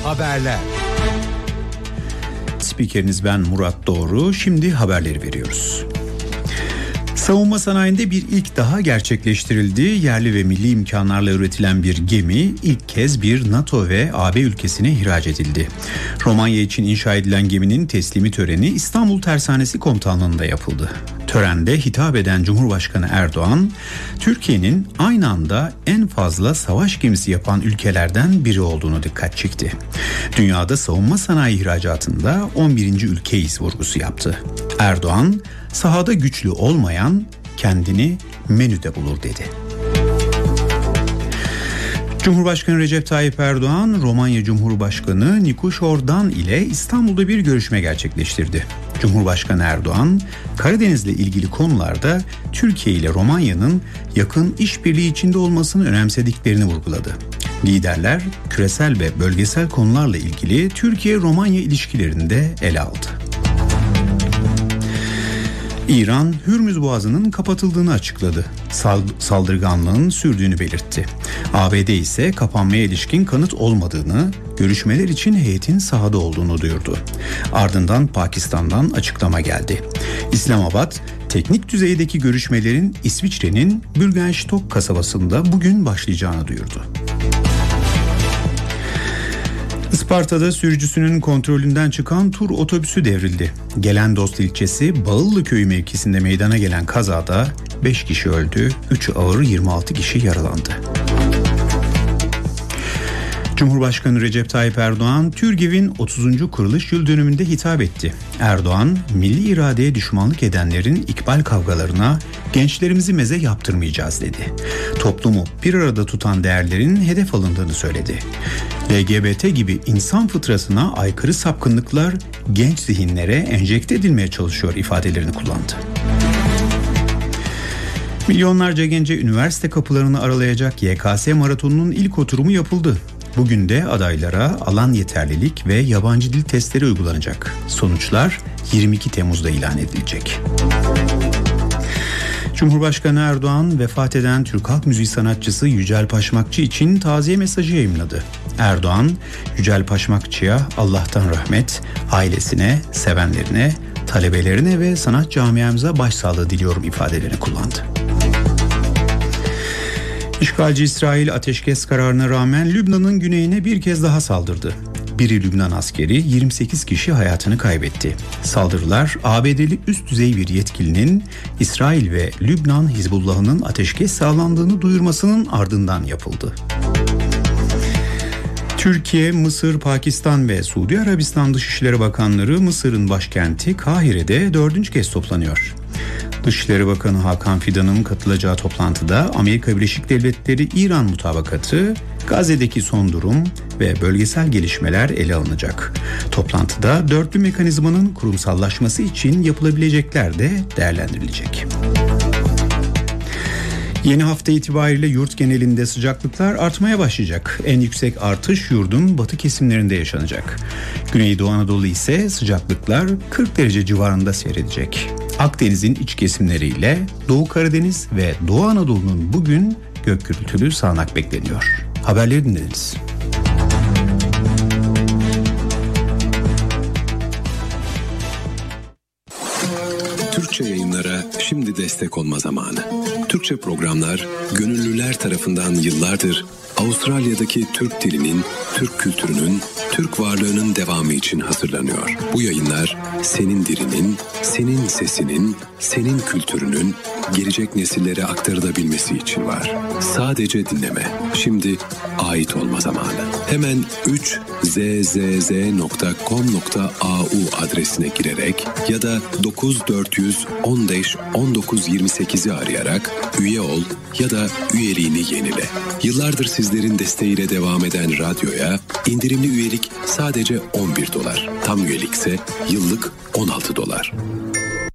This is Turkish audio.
Haberler. Spikeriniz ben Murat Doğru. Şimdi haberleri veriyoruz. Savunma sanayinde bir ilk daha gerçekleştirildi. Yerli ve milli imkanlarla üretilen bir gemi ilk kez bir NATO ve AB ülkesine ihraç edildi. Romanya için inşa edilen geminin teslimi töreni İstanbul Tersanesi Komutanlığı'nda yapıldı. Törende hitap eden Cumhurbaşkanı Erdoğan, Türkiye'nin aynı anda en fazla savaş gemisi yapan ülkelerden biri olduğunu dikkat çekti. Dünyada savunma sanayi ihracatında 11. ülkeyiz vurgusu yaptı. Erdoğan, sahada güçlü olmayan kendini menüde bulur dedi. Cumhurbaşkanı Recep Tayyip Erdoğan, Romanya Cumhurbaşkanı Nikoş Ordan ile İstanbul'da bir görüşme gerçekleştirdi. Cumhurbaşkanı Erdoğan, Karadeniz'le ilgili konularda Türkiye ile Romanya'nın yakın işbirliği içinde olmasını önemsediklerini vurguladı. Liderler, küresel ve bölgesel konularla ilgili Türkiye-Romanya ilişkilerini de ele aldı. İran, Hürmüz Boğazı'nın kapatıldığını açıkladı. Saldırganlığın sürdüğünü belirtti. ABD ise kapanmaya ilişkin kanıt olmadığını, görüşmeler için heyetin sahada olduğunu duyurdu. Ardından Pakistan'dan açıklama geldi. İslamabad, teknik düzeydeki görüşmelerin İsviçre'nin Bürgenstock kasabasında bugün başlayacağını duyurdu. Isparta'da sürücüsünün kontrolünden çıkan tur otobüsü devrildi. Gelendost ilçesi Bağıllı köyü mevkisinde meydana gelen kazada 5 kişi öldü, 3 ağır 26 kişi yaralandı. Cumhurbaşkanı Recep Tayyip Erdoğan, TÜRGEV'in 30. kuruluş yıl dönümünde hitap etti. Erdoğan, milli iradeye düşmanlık edenlerin ikbal kavgalarına gençlerimizi meze yaptırmayacağız dedi. Toplumu bir arada tutan değerlerin hedef alındığını söyledi. LGBT gibi insan fıtratına aykırı sapkınlıklar genç zihinlere enjekte edilmeye çalışıyor ifadelerini kullandı. Milyonlarca gence üniversite kapılarını aralayacak YKS maratonunun ilk oturumu yapıldı. Bugün de adaylara alan yeterlilik ve yabancı dil testleri uygulanacak. Sonuçlar 22 Temmuz'da ilan edilecek. Cumhurbaşkanı Erdoğan, vefat eden Türk halk müziği sanatçısı Yücel Paşmakçı için taziye mesajı yayımladı. Erdoğan, Yücel Paşmakçı'ya Allah'tan rahmet, ailesine, sevenlerine, talebelerine ve sanat camiamıza başsağlığı diliyorum ifadelerini kullandı. İşgalci İsrail ateşkes kararına rağmen Lübnan'ın güneyine bir kez daha saldırdı. Biri Lübnan askeri, 28 kişi hayatını kaybetti. Saldırılar ABD'li üst düzey bir yetkilinin İsrail ve Lübnan Hizbullah'ının ateşkes sağlandığını duyurmasının ardından yapıldı. Türkiye, Mısır, Pakistan ve Suudi Arabistan Dışişleri Bakanları Mısır'ın başkenti Kahire'de 4. kez toplanıyor. Dışişleri Bakanı Hakan Fidan'ın katılacağı toplantıda Amerika Birleşik Devletleri-İran mutabakatı, Gazze'deki son durum ve bölgesel gelişmeler ele alınacak. Toplantıda dörtlü mekanizmanın kurumsallaşması için yapılabilecekler de değerlendirilecek. Yeni hafta itibariyle yurt genelinde sıcaklıklar artmaya başlayacak. En yüksek artış yurdun batı kesimlerinde yaşanacak. Güneydoğu Anadolu ise sıcaklıklar 40 derece civarında seyredecek. Akdeniz'in iç kesimleriyle Doğu Karadeniz ve Doğu Anadolu'nun bugün gök gürültülü sağanak bekleniyor. Haberleri dinlediniz. Türkçe yayınlara şimdi destek olma zamanı. Türkçe programlar gönüllüler tarafından yıllardır Avustralya'daki Türk dilinin, Türk kültürünün, Türk varlığının devamı için hazırlanıyor. Bu yayınlar senin dilinin, senin sesinin, senin kültürünün gelecek nesillere aktarılabilmesi için var. Sadece dinleme. Şimdi ait olma zamanı. Hemen 3zzz.com.au adresine girerek ya da 9400 15 19 28'i arayarak üye ol ya da üyeliğini yenile. Yıllardır sizlerin desteğiyle devam eden radyoya indirimli üyelik sadece $11. Tam üyelikse yıllık $16.